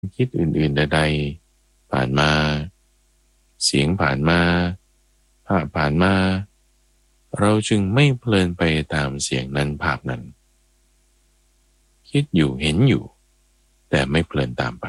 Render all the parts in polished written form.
คิดอื่นๆใดๆผ่านมาเสียงผ่านมาภาพผ่านมาเราจึงไม่เพลินไปตามเสียงนั้นภาพนั้นคิดอยู่เห็นอยู่แต่ไม่เพลินตามไป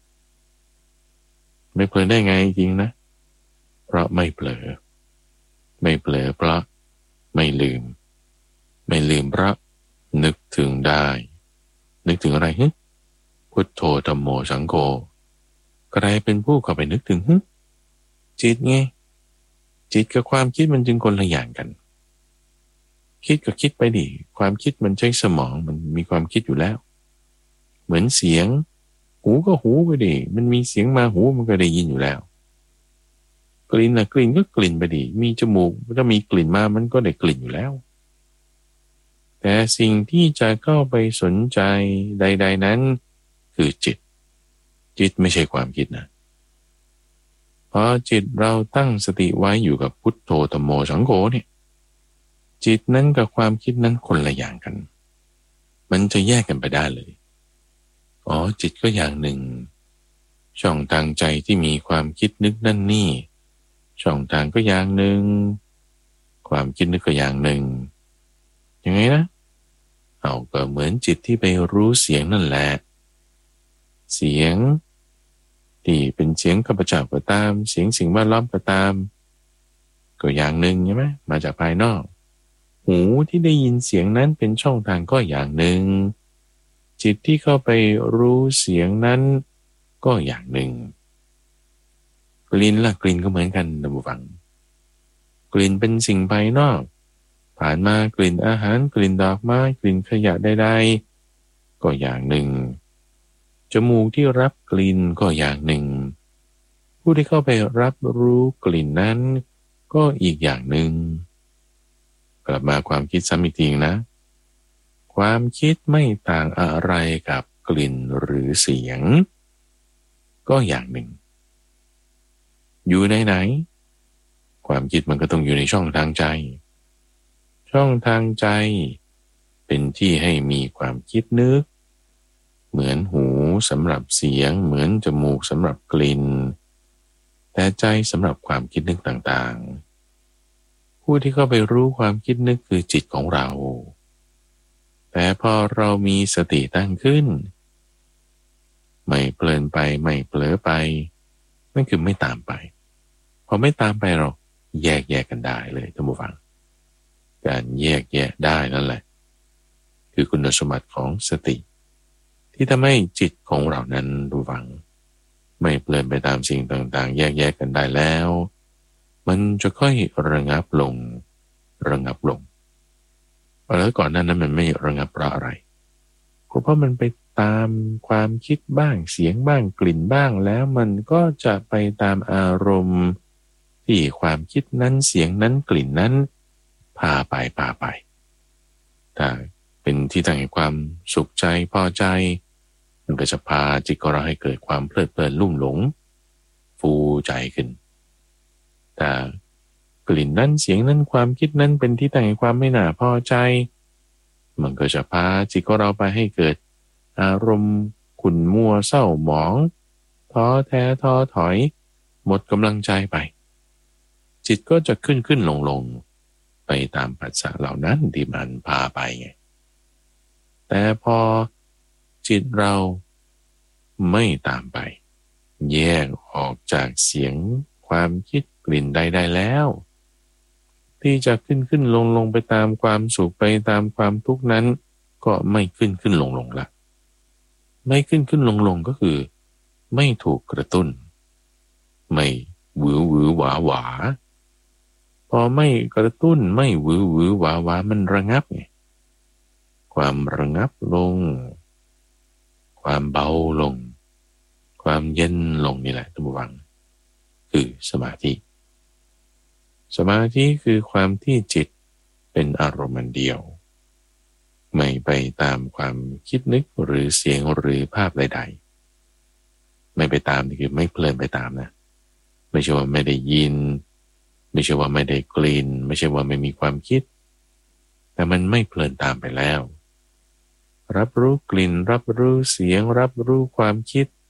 ไม่เพลินได้ไงจริงนะเพราะไม่เผลอไม่เผลอเพราะไม่ลืมไม่ลืมเพราะนึกถึงได้นึกถึงอะไรพุทโธธัมโมสังโฆใครเป็นผู้เข้าไปนึกถึงจิตไงจิตกับความคิดมันจึงคนละอย่างกันคิดก็คิดไปดิความคิดมันใช้สมองมันมีความคิดอยู่แล้วเหมือนเสียงหูก็หูไปดิมันมีเสียงมาหูมันก็ได้ยินอยู่แล้วกลิ่นนะกลิ่นก็กลิ่นไปดิมีจมูกถ้ามีกลิ่นมามันก็ได้กลิ่นอยู่แล้วแต่สิ่งที่จะเข้าไปสนใจใดๆนั้นคือจิตไม่ใช่ความคิดนะพอจิตเราตั้งสติไว้อยู่กับพุทโธธัมโมสังโฆเนี่ยจิตนั้นกับความคิดนั้นคนละอย่างกันมันจะแยกกันไปได้เลยจิตก็อย่างหนึ่งช่องทางใจที่มีความคิดนึกนั่นนี่ช่องทางก็อย่างหนึ่งความคิดนึกก็อย่างหนึ่งยังไงนะก็เหมือนจิตที่ไปรู้เสียงนั่นแหละเสียงที่เป็นเสียงข้าพเจ้าก็ตามเสียงสิ่งแวดล้อมก็ตามก็อย่างหนึ่งใช่ไหมมาจากภายนอกหูที่ได้ยินเสียงนั้นเป็นช่องทางก็อย่างหนึ่งจิตที่เข้าไปรู้เสียงนั้นก็อย่างหนึ่งกลิ่นล่ะกลิ่นก็เหมือนกันนะบุฟังกลิ่นเป็นสิ่งภายนอกผ่านมากลิ่นอาหารกลิ่นดอกไม้กลิ่นขยะใดๆก็อย่างหนึ่งจมูกที่รับกลิ่นก็อย่างหนึ่งผู้ที่เข้าไปรับรู้กลิ่นนั้นก็อีกอย่างหนึ่งกลับมาความคิดซ้ำอีกทีนะความคิดไม่ต่างอะไรกับกลิ่นหรือเสียงก็อย่างหนึ่งอยู่ไหนความคิดมันก็ต้องอยู่ในช่องทางใจช่องทางใจเป็นที่ให้มีความคิดนึกเหมือนหูสำหรับเสียงเหมือนจมูกสำหรับกลิ่นแต่ใจสำหรับความคิดนึกต่างๆผู้ที่เข้าไปรู้ความคิดนึกคือจิตของเราแต่พอเรามีสติตั้งขึ้นไม่เพลินไปไม่เผลอไปนั่นคือไม่ตามไปพอไม่ตามไปเราแยกกันได้เลยท่านผู้ฟังการแยกแยะได้นั่นแหละคือคุณสมบัติของสติที่ทำให้จิตของเรานั้นดูฟังไม่เพลินไปตามสิ่งต่างๆแยกกันได้แล้วมันจะค่อยระงับลงแล้วก่อนหน้านั้นมันไม่ระงับเพราะอะไรก็เพราะมันไปตามความคิดบ้างเสียงบ้างกลิ่นบ้างแล้วมันก็จะไปตามอารมณ์ที่ความคิดนั้นเสียงนั้นกลิ่นนั้นพาไปถ้าเป็นที่ตั้งแห่งความสุขใจพอใจมันก็จะพาจิตของเราให้เกิดความเพลิดเพลินลุ่มหลงฟูใจขึ้นแต่กลิ่นนั้นเสียงนั้นความคิดนั้นเป็นที่ตั้งแห่งความไม่น่าพอใจมันก็จะพาจิตของเราไปให้เกิดอารมณ์ขุ่นมัวเศร้าหมองท้อแท้ท้อถอยหมดกำลังใจไปจิตก็จะขึ้นลงไปตามปัจจัยเหล่านั้นที่มันพาไปไงแต่พอจิตเราไม่ตามไปแยกออกจากเสียงความคิดกลิ่นใดๆแล้วที่จะขึ้นลงไปตามความสุขไปตามความทุกข์นั้นก็ไม่ขึ้นลงละไม่ขึ้นลงก็คือไม่ถูกกระตุ้นไม่หวือหวาพอไม่กระตุ้นไม่หวือหวามันระงับไงความระงับลงความเบาลงความเย็นลงนี่แหละท่านผู้ฟังคือสมาธิคือความที่จิตเป็นอารมณ์เดียวไม่ไปตามความคิดนึกหรือเสียงหรือภาพใดๆไม่ไปตามนี่คือไม่เพลินไปตามนะไม่ใช่ว่าไม่ได้ยินไม่ใช่ว่าไม่ได้กลิ่นไม่ใช่ว่าไม่มีความคิดแต่มันไม่เพลินตามไปแล้วรับรู้กลิ่นรับรู้เสียงรับรู้ความคิด